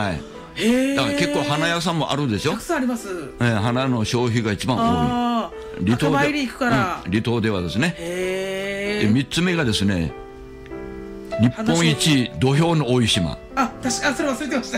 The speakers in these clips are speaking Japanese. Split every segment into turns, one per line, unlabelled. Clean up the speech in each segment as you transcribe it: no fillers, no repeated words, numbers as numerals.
はい。
へえ。
だから結構花屋さんもあるでしょ。
たくさんあります。
花の消費が一番多い。離島
墓参り行くから。
離島ではですね。
へえ。
3つ目がですね、日本一土俵の多い島。
確か、それ忘れてました。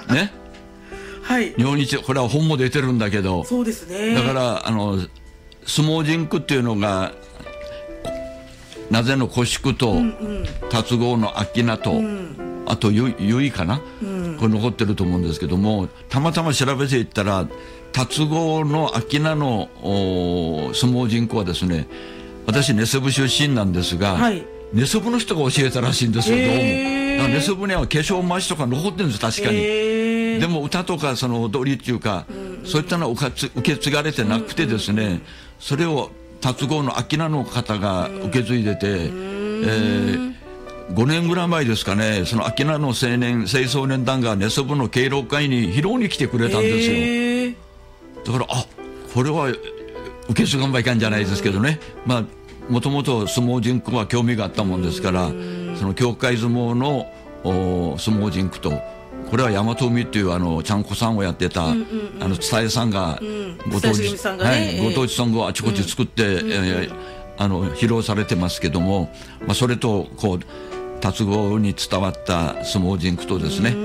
ね。
はい。
日本一、これは本も出てるんだけど。
そうですね。
だから相撲陣区っていうのがなぜの古宿と達郷の秋名と、あと由比かな、これ残ってると思うんですけども、たまたま調べていったら達郷の秋名の相撲陣区はですね、私根瀬部出身なんですが、根瀬部の人が教えたらしいんですよ。どうも根瀬部には化粧回しとか残ってるんです、確かに。でも歌とかその踊りっていうか、そういったのは受け継がれてなくてですね、それを達郷の秋名の方が受け継いでて、5年ぐらい前ですかね、その秋名の青少年団が根瀬部の敬老会に披露に来てくれたんですよ。だからこれは受け継がんばいかんじゃないですけどね、もともと相撲陣区は興味があったもんですから、その協会相撲の相撲陣区と、これは大和海っていうちゃんこさんをやってた伝えさんがご当地ソングをあちこち作って披露されてますけども、それとこう達郷に伝わった相撲陣区とですね、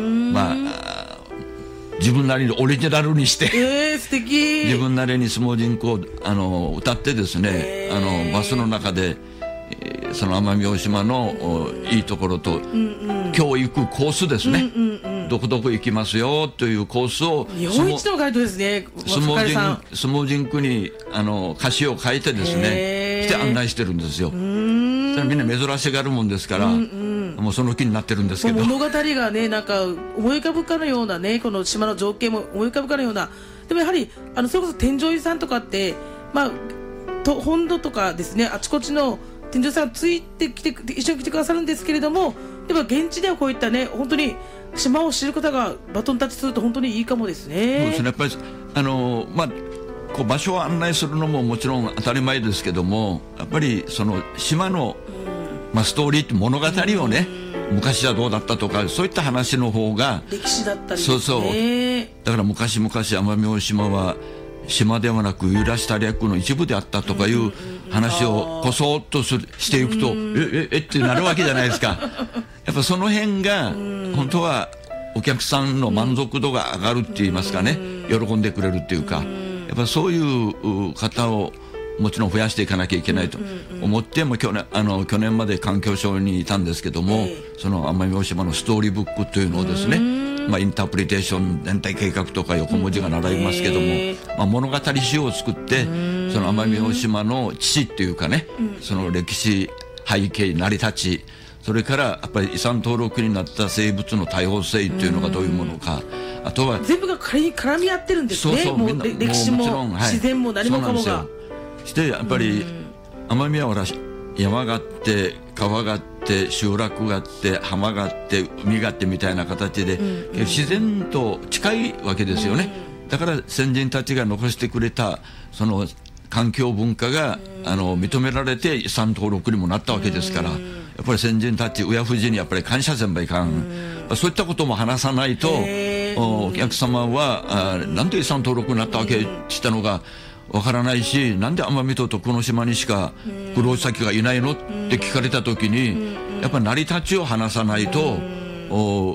自分なりにオリジナルにして
素敵。
自分なりに相撲陣区を歌ってですね、バスの中でその奄美大島のいいところと、今日行くコースですね、どこどこ行きますよというコースを
日本一のガイドですね。
相撲陣区に歌詞を書いてですねして案内してるんですよ。それみんな珍しがるもんですから、もうその気になってるんですけど、
物語がね、なんか思い浮かぶかのようなね、この島の情景も思い浮かぶかのような。でもやはりそれこそ添乗員さんとかって、本土とかですね、あちこちの添乗員さんがついてきて一緒に来てくださるんですけれども、でも現地ではこういったね、本当に島を知る方がバトンタッチすると本当にいいかもですね。
そうですね、やっぱりこう場所を案内するのももちろん当たり前ですけども、やっぱりその島の、ストーリーって物語をね、昔はどうだったとか、そういった話の方が
歴史だったりですね。
そうだから昔々奄美大島は島ではなくユーラシタリア区の一部であったとかいう話をこそっとしていくと、ってなるわけじゃないですか。やっぱその辺が本当はお客さんの満足度が上がるって言いますかね、喜んでくれるっていうか、やっぱそういう方をもちろん増やしていかなきゃいけないと思って、去年まで環境省にいたんですけども、その奄美大島のストーリーブックというのをですね、インタープリテーション全体計画とか横文字が習いますけども、物語集を作って、その奄美大島の父っていうかね、その歴史背景成り立ち、それからやっぱり遺産登録になった生物の多様性っていうのがどういうものか、あとは
全部が絡み合ってるんですね。もう歴史も自然も何もかもが。
してやっぱり奄美はほら山があって川があって集落があって浜があって海があってみたいな形で、自然と近いわけですよね。だから先人たちが残してくれたその環境文化が認められて遺産登録にもなったわけですから、やっぱり先人たち親父にやっぱり感謝せんばいかん、そういったことも話さないとお客様はなんで遺産登録になったわけしたのがわからないし、なんで奄美島とこの島にしか苦労先がいないのって聞かれた時に、やっぱ成り立ちを話さないとお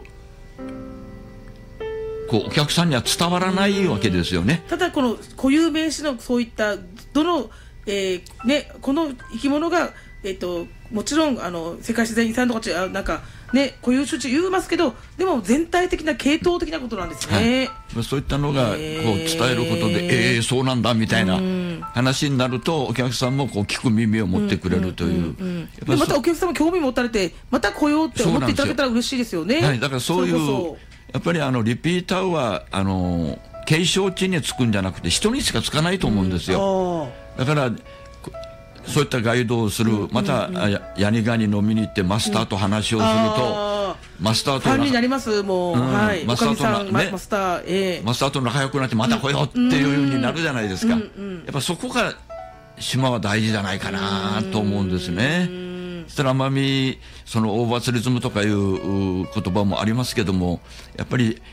客さんには伝わらないわけですよね。
ただこの固有名詞のそういったどの、この生き物が、もちろん世界自然遺産とかなんかね固有種地言いますけど、でも全体的な系統的なことなんですね。
そういったのがこう伝えることで、そうなんだみたいな話になると、お客さんもこう聞く耳を持ってくれるという。
でまたお客さんも興味持たれて、また来ようって思っていただけたら嬉しいですよね。
だからそういうやっぱりリピーターは継承地につくんじゃなくて人にしかつかないと思うんですよ。だからそういったガイドをする、またヤニガニ飲みに行ってマスターと話をすると、マスターとファンになります。もう、マスターと仲良くなってまた来ようっていうようになるじゃないですか。やっぱそこが島は大事じゃないかなと思うんですね。そしたら奄美そのオーバーツリズムとかいう言葉もありますけども、やっぱり